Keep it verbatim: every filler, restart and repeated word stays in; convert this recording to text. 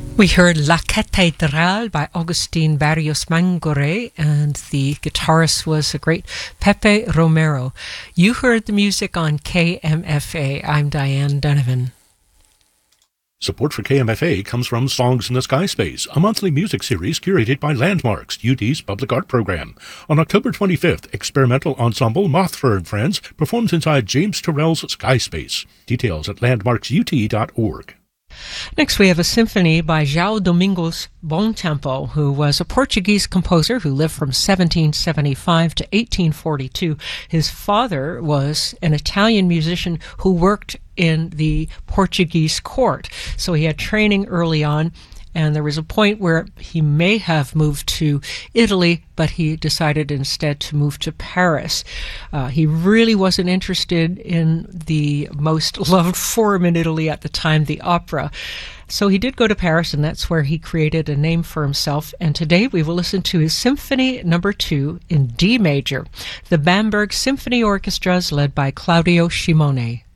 We heard La Cathédrale by Agustín Barrios Mangoré, and the guitarist was the great Pepe Romero. You heard the music on K M F A. I'm Diane Donovan. Support for K M F A comes from Songs in the Sky Space, a monthly music series curated by Landmarks, U T's public art program. On October twenty-fifth, experimental ensemble Mothfur and Friends performs inside James Turrell's Sky Space. Details at landmarks u t dot org. Next, we have a symphony by João Domingos Bontempo, who was a Portuguese composer who lived from seventeen seventy-five to eighteen forty-two. His father was an Italian musician who worked in the Portuguese court, so he had training early on, and there was a point where he may have moved to Italy, but he decided instead to move to Paris. Uh, he really wasn't interested in the most loved form in Italy at the time, the opera. So he did go to Paris, and that's where he created a name for himself. And today we will listen to his Symphony Number Two in D major. The Bamberg Symphony Orchestra is led by Claudio Scimone.